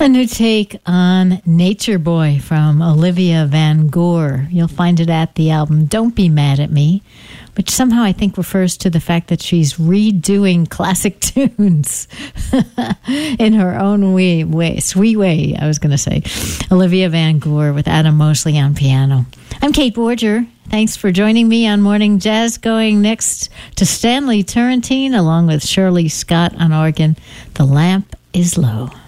A new take on Nature Boy from Olivia Van Gore. You'll find it at the album Don't Be Mad at Me, which somehow I think refers to the fact that she's redoing classic tunes in her own sweet way, I was going to say. Olivia Van Gore with Adam Mosley on piano. I'm Kate Borger. Thanks for joining me on Morning Jazz. Going next to Stanley Turrentine along with Shirley Scott on organ. The Lamp is Low.